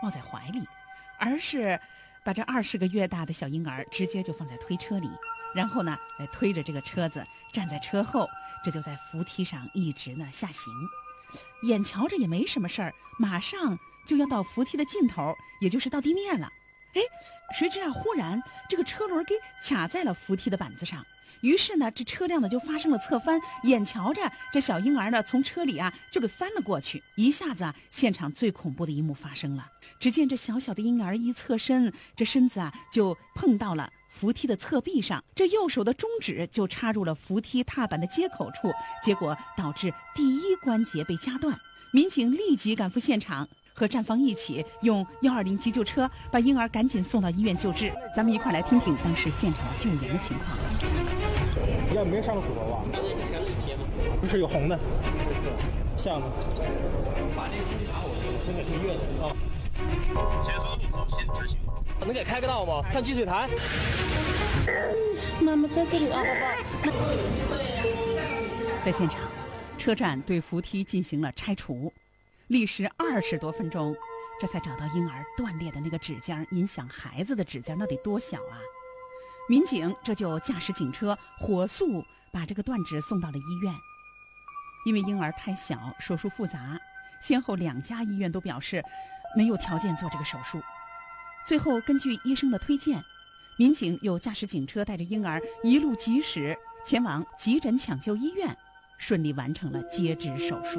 抱在怀里，而是把这20个月大的小婴儿直接就放在推车里，然后呢推着这个车子站在车后，这就在扶梯上一直呢下行。眼瞧着也没什么事儿，马上就要到扶梯的尽头，也就是到地面了。谁知忽然这个车轮给卡在了扶梯的板子上，于是呢这车辆呢就发生了侧翻，眼瞧着这小婴儿呢从车里就给翻了过去。一下子现场最恐怖的一幕发生了，只见这小小的婴儿一侧身，这身子就碰到了扶梯的侧壁上，这右手的中指就插入了扶梯踏板的接口处，结果导致第1关节被夹断。民警立即赶赴现场，和站方一起用120急救车把婴儿赶紧送到医院救治。咱们一块来听听当时现场的救援的情况。 要没伤到骨头吧？不是有红的，像的。把这个东西拿我先给去医院啊。先说路口先执行。能给开个道吗？上积水潭。 妈妈在这里啊，宝宝。 在现场，车站对扶梯进行了拆除，历时20多分钟，这才找到婴儿断裂的那个指尖。您想孩子的指尖那得多小啊！民警这就驾驶警车火速把这个断指送到了医院。因为婴儿太小，手术复杂，先后2家医院都表示没有条件做这个手术。最后根据医生的推荐，民警又驾驶警车带着婴儿一路疾驶前往急诊抢救医院，顺利完成了截肢手术。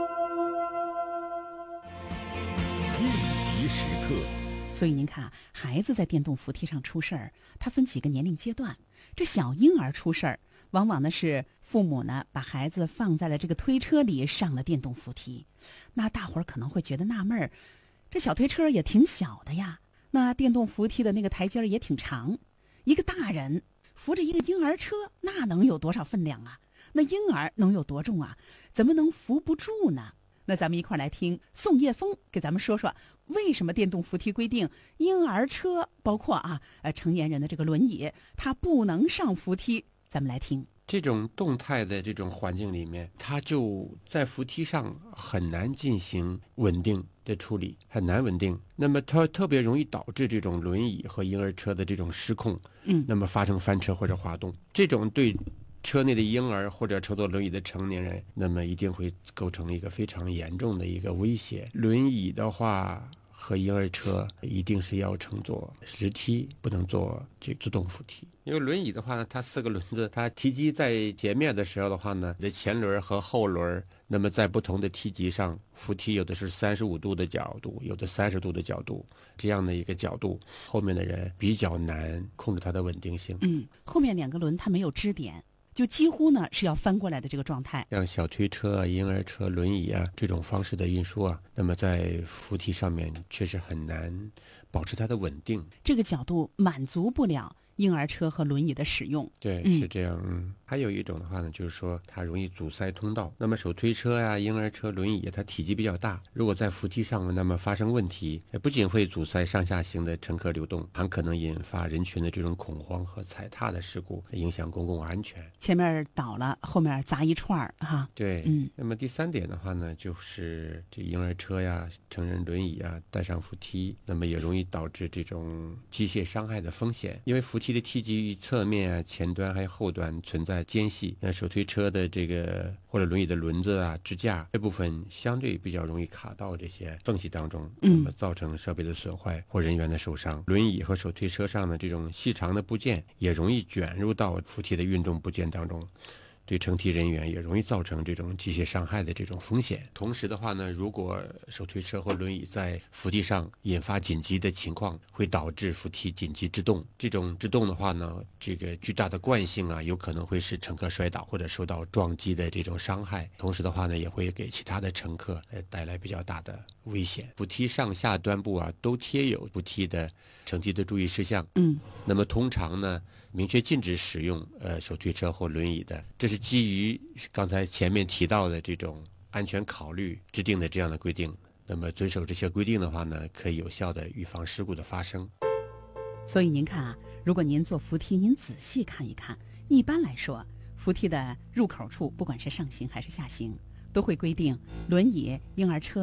应急时刻。 所以您看，孩子在电动扶梯上出事儿，它分几个年龄阶段。这小婴儿出事儿，往往呢是父母呢把孩子放在了这个推车里，上了电动扶梯。那大伙儿可能会觉得纳闷儿，这小推车也挺小的呀，那电动扶梯的那个台阶也挺长，一个大人扶着一个婴儿车，那能有多少分量啊？那婴儿能有多重啊？怎么能扶不住呢？那咱们一块来听宋叶峰给咱们说说，为什么电动扶梯规定婴儿车包括成年人的这个轮椅，它不能上扶梯。咱们来听。 这种动态的这种环境里面，它就在扶梯上很难进行稳定的处理，很难稳定。那么它特别容易导致这种轮椅和婴儿车的这种失控，那么发生翻车或者滑动。这种对车内的婴儿或者乘坐轮椅的成年人，那么一定会构成一个非常严重的一个威胁。轮椅的话和婴儿车一定是要乘坐实梯，不能坐这自动扶梯。因为轮椅的话呢，它4个轮子，它提级在前面的时候的话呢，这前轮和后轮，那么在不同的梯级上，扶梯有的是35度的角度，有的30度的角度，这样的一个角度，后面的人比较难控制它的稳定性。 后面2个轮它没有支点，就几乎呢是要翻过来的这个状态。 像小推车啊、婴儿车、轮椅啊这种方式的运输啊，那么在扶梯上面确实很难保持它的稳定。 这个角度满足不了婴儿车和轮椅的使用。 对，是这样。还有一种的话呢，就是说它容易阻塞通道。那么手推车呀、婴儿车、轮椅它体积比较大，如果在扶梯上那么发生问题，不仅会阻塞上下行的乘客流动，还可能引发人群的这种恐慌和踩踏的事故，影响公共安全。 前面倒了，后面砸一串哈。 对，那么第3点的话呢，就是这婴儿车呀、成人轮椅啊带上扶梯，那么也容易导致这种机械伤害的风险，因为扶梯的梯级侧面啊、前端还有后端存在间隙，那手推车的这个或者轮椅的轮子啊、支架这部分相对比较容易卡到这些缝隙当中，那么造成设备的损坏或人员的受伤。轮椅和手推车上的这种细长的部件也容易卷入到扶梯的运动部件当中，对乘梯人员也容易造成这种机械伤害的这种风险。同时的话呢，如果手推车或轮椅在扶梯上引发紧急的情况，会导致扶梯紧急制动。这种制动的话呢，这个巨大的惯性啊，有可能会使乘客摔倒或者受到撞击的这种伤害。同时的话呢，也会给其他的乘客带来比较大的危险。扶梯上下端部啊，都贴有扶梯的乘梯的注意事项。那么通常呢，明确禁止使用手推车或轮椅的，这是基于刚才前面提到的这种安全考虑制定的这样的规定。那么遵守这些规定的话呢，可以有效的预防事故的发生。 所以您看如果您坐扶梯，您仔细看一看，一般来说，扶梯的入口处，不管是上行还是下行，都会规定轮椅、婴儿车，包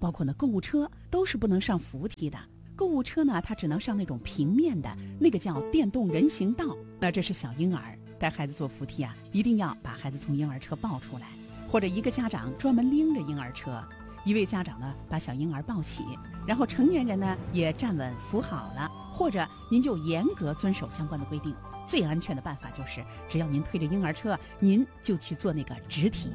包括呢购物车都是不能上扶梯的。购物车呢，它只能上那种平面的，那个叫电动人行道。那这是小婴儿带孩子坐扶梯啊，一定要把孩子从婴儿车抱出来，或者一个家长专门拎着婴儿车，一位家长呢把小婴儿抱起，然后成年人呢也站稳扶好了，或者您就严格遵守相关的规定。最安全的办法就是，只要您推着婴儿车，您就去做那个直梯。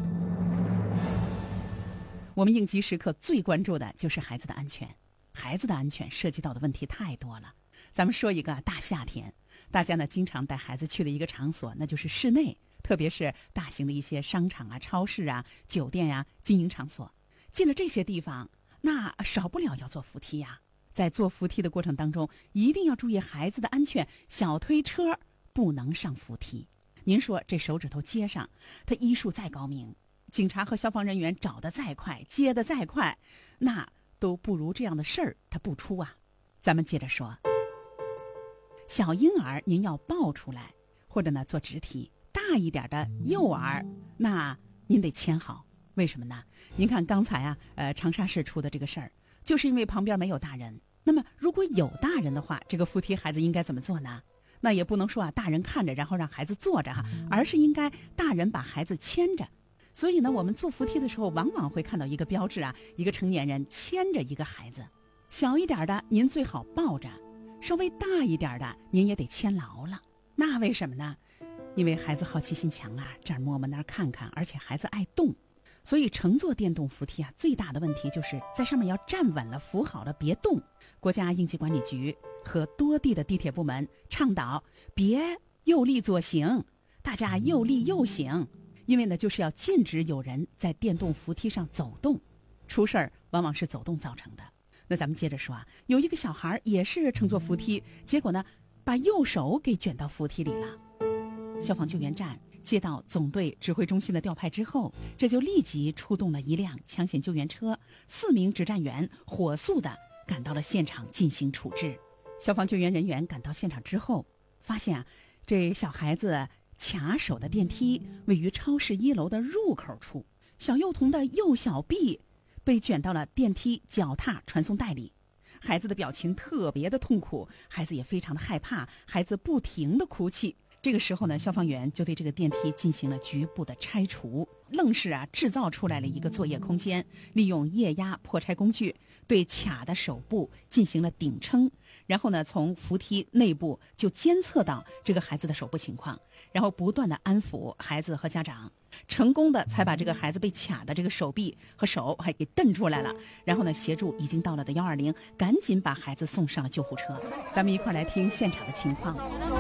我们应急时刻最关注的就是孩子的安全。孩子的安全涉及到的问题太多了，咱们说一个大夏天，大家呢经常带孩子去的一个场所，那就是室内，特别是大型的一些商场啊、超市啊、酒店呀、经营场所。进了这些地方，那少不了要坐扶梯呀。在坐扶梯的过程当中，一定要注意孩子的安全，小推车不能上扶梯。您说这手指头接上，他医术再高明，警察和消防人员找得再快，接得再快，那都不如这样的事儿他不出啊。咱们接着说，小婴儿您要抱出来，或者呢坐直梯。大一点的幼儿，那您得牵好。为什么呢？您看刚才啊，长沙市出的这个事儿，就是因为旁边没有大人。那么如果有大人的话，这个扶梯孩子应该怎么做呢？那也不能说啊，大人看着然后让孩子坐着哈，而是应该大人把孩子牵着。所以呢，我们坐扶梯的时候，往往会看到一个标志啊，一个成年人牵着一个孩子。小一点的您最好抱着，稍微大一点的您也得牵牢了。那为什么呢？因为孩子好奇心强啊，这儿摸摸那儿看看，而且孩子爱动。所以乘坐电动扶梯啊，最大的问题就是在上面要站稳了，扶好了，别动。国家应急管理局和多地的地铁部门倡导别右立左行，大家右立右行。因为呢，就是要禁止有人在电动扶梯上走动，出事儿往往是走动造成的。那咱们接着说啊，有一个小孩也是乘坐扶梯，结果呢，把右手给卷到扶梯里了。消防救援站接到总队指挥中心的调派之后，这就立即出动了一辆抢险救援车，4名指战员火速的赶到了现场进行处置。消防救援人员赶到现场之后，发现啊，这小孩子卡手的电梯位于超市1楼的入口处，小幼童的右小臂被卷到了电梯脚踏传送带里。孩子的表情特别的痛苦，孩子也非常的害怕，孩子不停的哭泣。这个时候呢，消防员就对这个电梯进行了局部的拆除，愣是啊制造出来了一个作业空间，利用液压破拆工具对卡的手部进行了顶撑，然后呢从扶梯内部就监测到这个孩子的手部情况，然后不断的安抚孩子和家长，成功的才把这个孩子被卡的这个手臂和手还给蹬出来了，然后呢协助已经到了的120，赶紧把孩子送上了救护车。咱们一块来听现场的情况。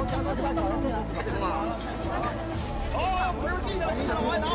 不是记者，我拿。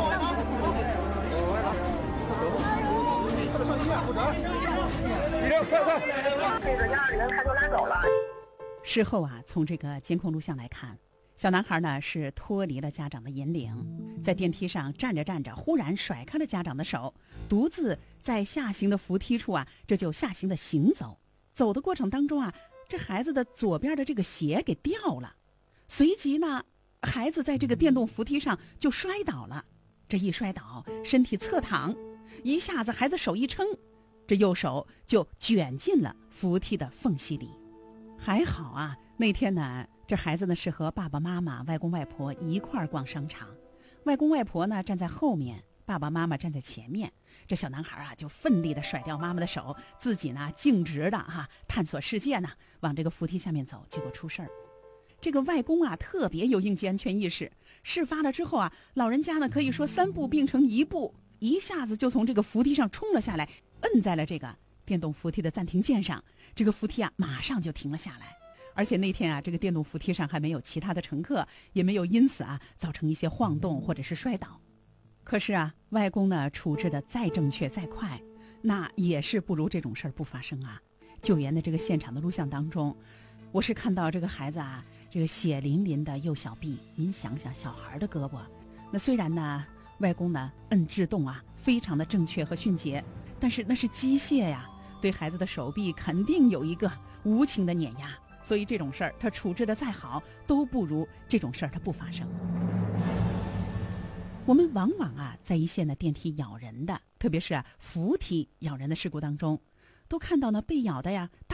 上医院不成？你这快！ 这个120他就拉走了。 事后啊，从这个监控录像来看，小男孩呢是脱离了家长的引领，在电梯上站着站着，忽然甩开了家长的手，独自在下行的扶梯处啊，这就下行的行走。走的过程当中啊，这孩子的左边的这个鞋给掉了，随即呢，孩子在这个电动扶梯上就摔倒了。这一摔倒，身体侧躺，一下子孩子手一撑，这右手就卷进了扶梯的缝隙里。还好啊，那天呢，这孩子呢是和爸爸妈妈、外公外婆一块儿逛商场，外公外婆呢站在后面，爸爸妈妈站在前面。这小男孩啊就奋力的甩掉妈妈的手，自己呢径直的探索世界呢，往这个扶梯下面走，结果出事儿。这个外公啊特别有应急安全意识，事发了之后啊，老人家呢可以说3步并成1步，一下子就从这个扶梯上冲了下来，摁在了这个电动扶梯的暂停键上，这个扶梯啊马上就停了下来。而且那天啊，这个电动扶梯上还没有其他的乘客，也没有因此啊造成一些晃动或者是摔倒。可是啊，外公呢处置的再正确再快，那也是不如这种事儿不发生啊。救援的这个现场的录像当中，我是看到这个孩子啊，这个血淋淋的右小臂，您想想小孩的胳膊，那虽然呢外公呢摁制动啊非常的正确和迅捷，但是那是机械呀，对孩子的手臂肯定有一个无情的碾压。所以这种事儿他处置的再好，都不如这种事儿他不发生。 我们往往在一些电梯咬人的，特别是扶梯咬人的事故当中，都看到被咬的